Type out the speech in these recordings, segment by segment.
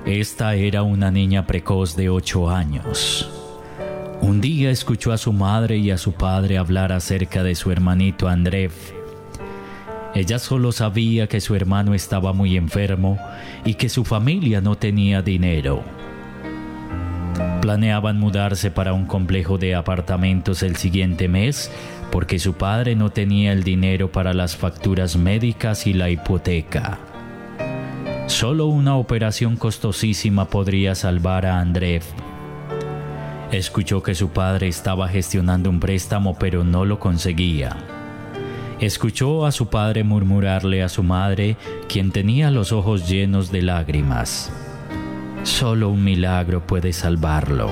Esta era una niña precoz de 8 años. Un día escuchó a su madre y a su padre hablar acerca de su hermanito Andrev. Ella solo sabía que su hermano estaba muy enfermo y que su familia no tenía dinero. Planeaban mudarse para un complejo de apartamentos el siguiente mes porque su padre no tenía el dinero para las facturas médicas y la hipoteca. Solo una operación costosísima podría salvar a Andrev. Escuchó que su padre estaba gestionando un préstamo pero no lo conseguía. Escuchó a su padre murmurarle a su madre, quien tenía los ojos llenos de lágrimas: solo un milagro puede salvarlo.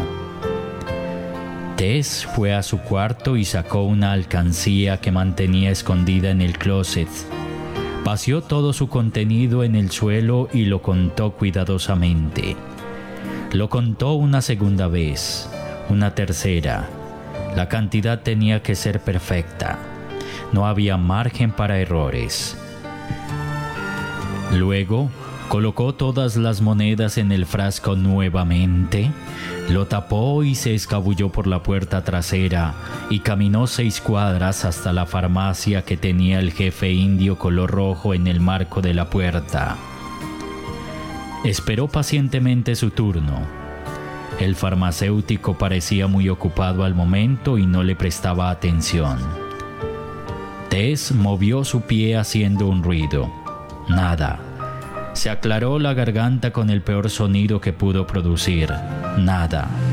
Tess fue a su cuarto y sacó una alcancía que mantenía escondida en el closet. Vació todo su contenido en el suelo y lo contó cuidadosamente. Lo contó una segunda vez, una tercera. La cantidad tenía que ser perfecta. No había margen para errores. Luego, colocó todas las monedas en el frasco nuevamente, lo tapó y se escabulló por la puerta trasera y caminó 6 cuadras hasta la farmacia que tenía el jefe indio color rojo en el marco de la puerta. Esperó pacientemente su turno. El farmacéutico parecía muy ocupado al momento y no le prestaba atención. Tess movió su pie haciendo un ruido. Nada. Se aclaró la garganta con el peor sonido que pudo producir. Nada.